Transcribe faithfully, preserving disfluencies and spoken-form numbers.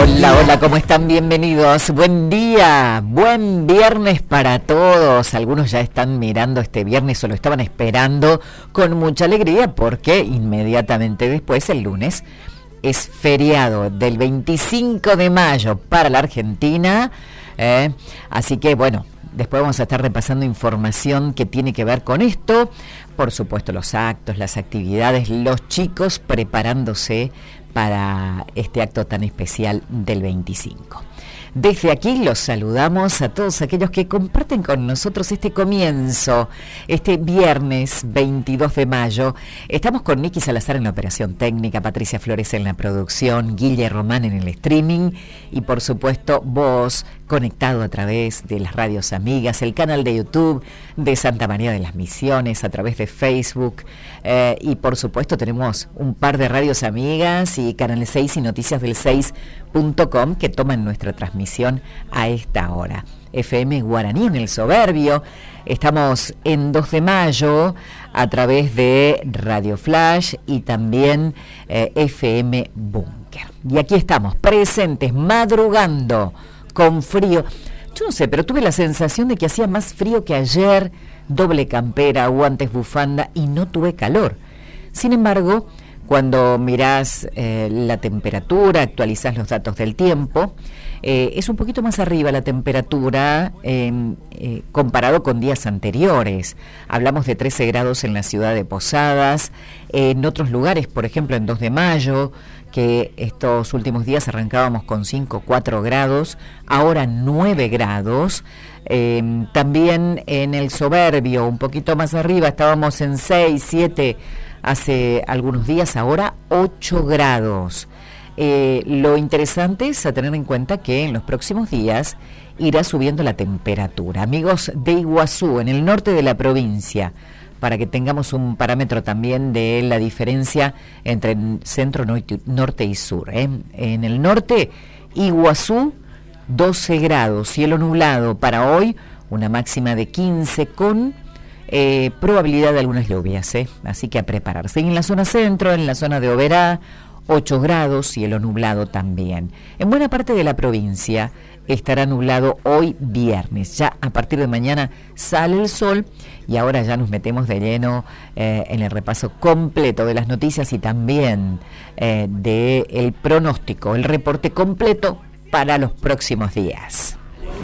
Hola, hola, ¿cómo están? Bienvenidos. Buen día, buen viernes para todos. Algunos ya están mirando este viernes o lo estaban esperando con mucha alegría porque inmediatamente después, el lunes, es feriado del veinticinco de mayo para la Argentina. Eh, así que, bueno, después vamos a estar repasando información que tiene que ver con esto. Por supuesto, los actos, las actividades, los chicos preparándose para este acto tan especial del veinticinco. Desde aquí los saludamos a todos aquellos que comparten con nosotros este comienzo, este viernes veintidós de mayo. Estamos con Nicky Salazar en la operación técnica, Patricia Flores en la producción, Guille Román en el streaming y por supuesto vos conectado a través de las radios amigas, el canal de YouTube de Santa María de las Misiones, a través de Facebook eh, y por supuesto tenemos un par de radios amigas y Canal seis y Noticias del seis punto com que toman nuestra transmisión a esta hora. F M Guaraní en el Soberbio, estamos en dos de mayo a través de Radio Flash y también eh, F M Búnker. Y aquí estamos presentes, madrugando con frío. Yo no sé, pero tuve la sensación de que hacía más frío que ayer, doble campera, guantes, bufanda y no tuve calor. Sin embargo, cuando mirás eh, la temperatura, actualizás los datos del tiempo, eh, es un poquito más arriba la temperatura eh, eh, comparado con días anteriores. Hablamos de trece grados en la ciudad de Posadas, eh, en otros lugares, por ejemplo en dos de mayo, que estos últimos días arrancábamos con cinco, cuatro grados, ahora nueve grados. Eh, también en el Soberbio, un poquito más arriba, estábamos en seis, siete hace algunos días, ahora ocho grados. Eh, lo interesante es a tener en cuenta que en los próximos días irá subiendo la temperatura. Amigos de Iguazú, en el norte de la provincia, para que tengamos un parámetro también de la diferencia entre centro, norte y sur. ¿eh? En el norte, Iguazú, doce grados, cielo nublado para hoy, una máxima de quince con eh, probabilidad de algunas lluvias, ¿eh? así que a prepararse. Y en la zona centro, en la zona de Oberá, ocho grados, cielo nublado también. En buena parte de la provincia estará nublado hoy viernes. Ya a partir de mañana sale el sol y ahora ya nos metemos de lleno eh, en el repaso completo de las noticias y también eh, del pronóstico, el reporte completo para los próximos días.